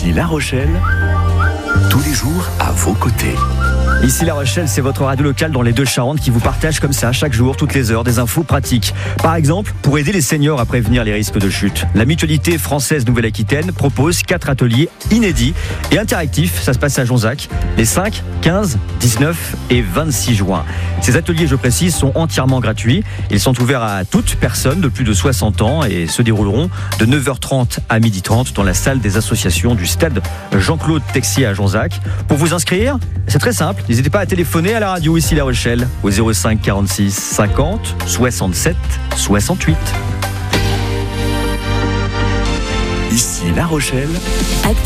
Ici La Rochelle, tous les jours à vos côtés. Ici La Rochelle, c'est votre radio locale dans les Deux-Charentes qui vous partage comme ça, chaque jour, toutes les heures, des infos pratiques. Par exemple, pour aider les seniors à prévenir les risques de chute, la Mutualité française Nouvelle-Aquitaine propose 4 ateliers inédits et interactifs. Ça se passe à Jonzac, les 5, 15, 19 et 26 juin. Ces ateliers, je précise, sont entièrement gratuits. Ils sont ouverts à toute personne de plus de 60 ans et se dérouleront de 9h30 à 12h30 dans la salle des associations du stade Jean-Claude Texier à Jonzac. Pour vous inscrire, c'est très simple. N'hésitez pas à téléphoner à la radio ici La Rochelle au 05 46 50 67 68. Ici La Rochelle.